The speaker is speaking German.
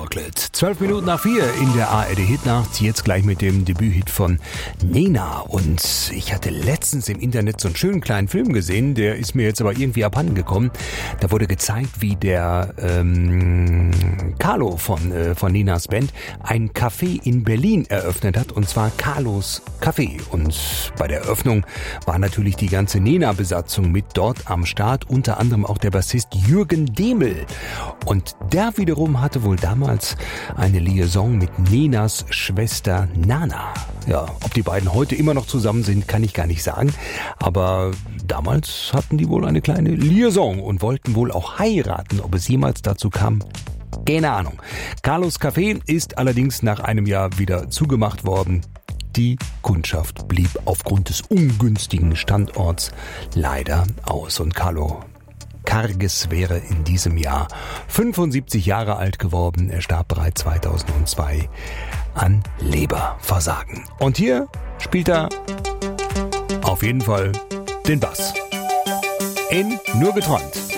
Chocolate. 12 Minuten nach 4 in der ARD-Hitnacht. Jetzt gleich mit dem Debüthit von Nena. Und ich hatte letztens im Internet so einen schönen kleinen Film gesehen. Der ist mir jetzt aber irgendwie abhanden gekommen. Da wurde gezeigt, wie der Carlo von Nenas Band ein Café in Berlin eröffnet hat. Und zwar Carlos Café. Und bei der Eröffnung war natürlich die ganze Nena-Besatzung mit dort am Start. Unter anderem auch der Bassist Jürgen Demel. Und der wiederum hatte wohl damals eine Liaison mit Nenas Schwester Nana. Ja, ob die beiden heute immer noch zusammen sind, kann ich gar nicht sagen. Aber damals hatten die wohl eine kleine Liaison und wollten wohl auch heiraten. Ob es jemals dazu kam, keine Ahnung. Carlos Café ist allerdings nach einem Jahr wieder zugemacht worden. Die Kundschaft blieb aufgrund des ungünstigen Standorts leider aus. Und Carlo Karges wäre in diesem Jahr 75 Jahre alt geworden. Er starb bereits 2002 an Leberversagen. Und hier spielt er auf jeden Fall den Bass. In Nur geträumt.